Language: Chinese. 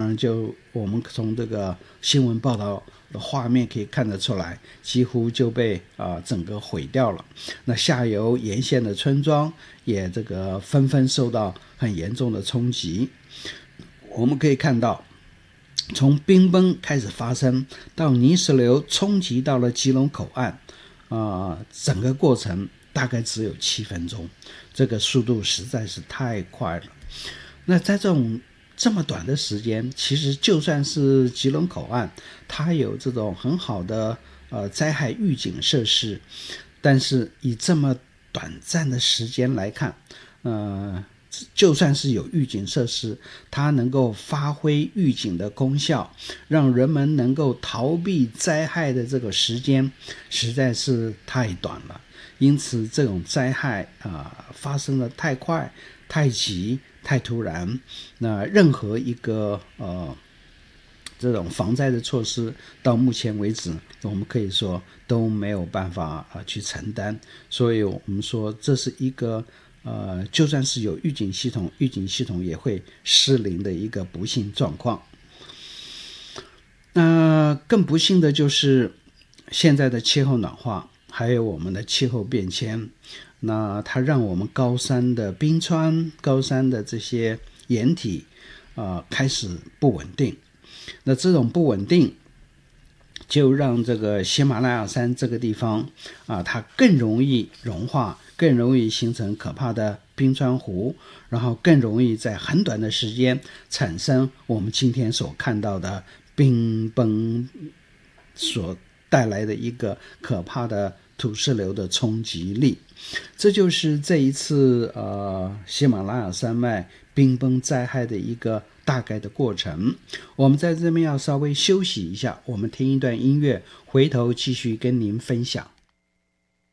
然就我们从这个新闻报道的画面可以看得出来，几乎就被整个毁掉了。那下游沿线的村庄也这个纷纷受到很严重的冲击。我们可以看到，从冰崩开始发生到泥石流冲击到了基隆口岸，整个过程大概只有7分钟，这个速度实在是太快了。那在这么短的时间，其实就算是基隆口岸它有这种很好的灾害预警设施，但是以这么短暂的时间来看，就算是有预警设施，它能够发挥预警的功效，让人们能够逃避灾害的这个时间实在是太短了。因此这种灾害发生的太快、太急、太突然，那任何一个这种防灾的措施到目前为止我们可以说都没有办法去承担。所以我们说这是一个就算是有预警系统也会失灵的一个不幸状况。那更不幸的就是现在的气候暖化，还有我们的气候变迁，那它让我们高山的冰川、高山的这些岩体开始不稳定。那这种不稳定就让这个喜马拉雅山这个地方它更容易融化，更容易形成可怕的冰川湖，然后更容易在很短的时间产生我们今天所看到的冰崩所带来的一个可怕的土石流的冲击力。这就是这一次喜马拉雅山脉冰崩灾害的一个大概的过程。我们在这边要稍微休息一下，我们听一段音乐，回头继续跟您分享。